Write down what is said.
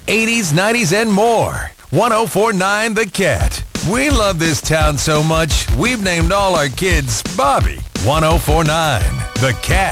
80s, 90s, and more. 1049 The Cat. We love this town so much, we've named all our kids Bobby. 1049 The Cat.